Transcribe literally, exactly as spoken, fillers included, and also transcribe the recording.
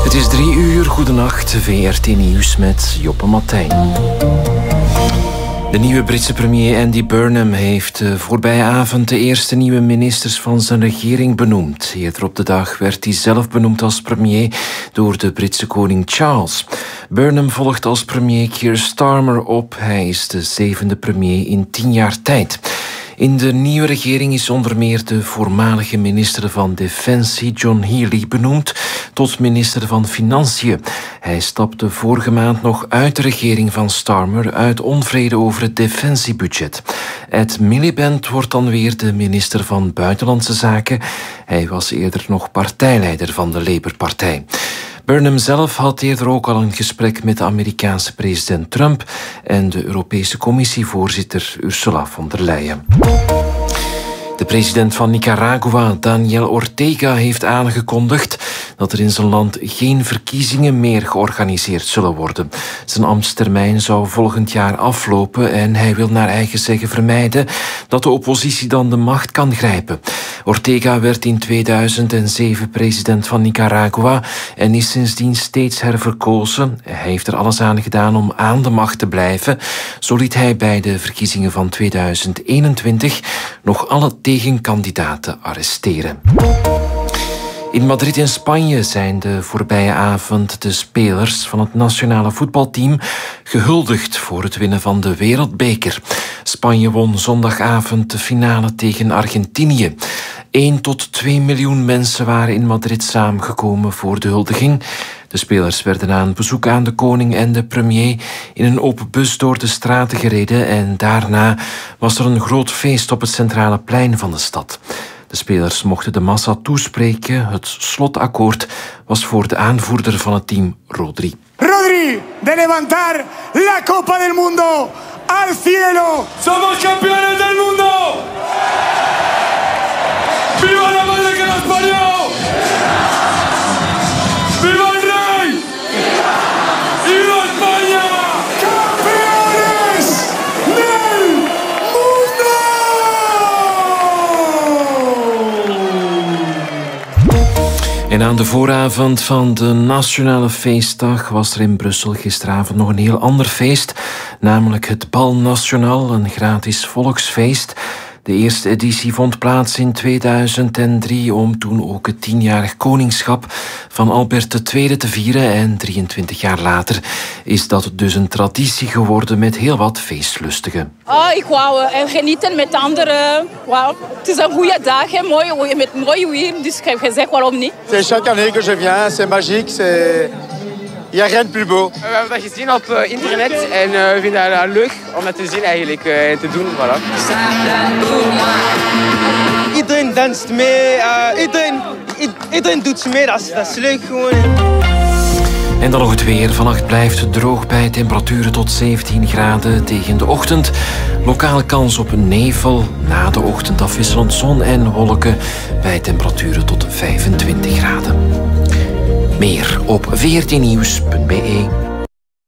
Het is drie uur, goedenacht, V R T Nieuws met Joppe Martijn. De nieuwe Britse premier Andy Burnham heeft de voorbije avond de eerste nieuwe ministers van zijn regering benoemd. Eerder op de dag werd hij zelf benoemd als premier door de Britse koning Charles. Burnham volgt als premier Keir Starmer op. Hij is de zevende premier in tien jaar tijd. In de nieuwe regering is onder meer de voormalige minister van Defensie John Healey benoemd tot minister van Financiën. Hij stapte vorige maand nog uit de regering van Starmer uit onvrede over het defensiebudget. Ed Miliband wordt dan weer de minister van Buitenlandse Zaken. Hij was eerder nog partijleider van de Labour-partij. Burnham zelf had eerder ook al een gesprek met de Amerikaanse president Trump en de Europese Commissievoorzitter Ursula von der Leyen. De president van Nicaragua, Daniel Ortega, heeft aangekondigd dat er in zijn land geen verkiezingen meer georganiseerd zullen worden. Zijn ambtstermijn zou volgend jaar aflopen en hij wil naar eigen zeggen vermijden dat de oppositie dan de macht kan grijpen. Ortega werd in tweeduizend zeven president van Nicaragua en is sindsdien steeds herverkozen. Hij heeft er alles aan gedaan om aan de macht te blijven. Zo liet hij bij de verkiezingen van tweeduizend eenentwintig nog alle tegenkandidaten arresteren. In Madrid in Spanje zijn de voorbije avond de spelers van het nationale voetbalteam gehuldigd voor het winnen van de Wereldbeker. Spanje won zondagavond de finale tegen Argentinië. één tot twee miljoen mensen waren in Madrid samengekomen voor de huldiging. De spelers werden na een bezoek aan de koning en de premier in een open bus door de straten gereden en daarna was er een groot feest op het centrale plein van de stad. De spelers mochten de massa toespreken. Het slotakkoord was voor de aanvoerder van het team, Rodri. Rodri, de levantar la Copa del Mundo al cielo. Somos campeones del mundo. Viva la madre que nos parió. Viva el rey. Viva España. Campeones del mundo. En aan de vooravond van de Nationale Feestdag was er in Brussel gisteravond nog een heel ander feest, namelijk het Bal National, een gratis volksfeest. De eerste editie vond plaats in tweeduizend drie om toen ook het tienjarig koningschap van Albert de Tweede te vieren en drieëntwintig jaar later is dat dus een traditie geworden met heel wat feestlustigen. Oh, ik wou uh, genieten met anderen. Wow. Het is een goede dag, hè? Mooi, met mooi weer, dus ik heb gezegd waarom niet. C'est chaque année que je viens, c'est magique, c'est... Il n'y a rien de plus beau. We hebben dat gezien op uh, internet en uh, we vinden dat uh, leuk om dat te zien eigenlijk uh, en te doen. Voilà. Iedereen danst mee, uh, iedereen, iedereen doet mee, dat is, dat is leuk gewoon. En dan nog het weer. Vannacht blijft het droog bij temperaturen tot zeventien graden tegen de ochtend. Lokale kans op nevel. Na de ochtend afwisselend zon en wolken bij temperaturen tot vijfentwintig graden. Meer op v r t nieuws punt b e.